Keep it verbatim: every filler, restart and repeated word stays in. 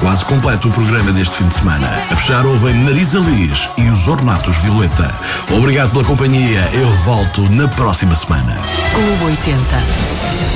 quase completo o programa deste fim de semana. A fechar ouvem Marisa Liz e os Ornatos Violeta. Obrigado pela companhia. Eu volto na próxima semana. Clube oitenta.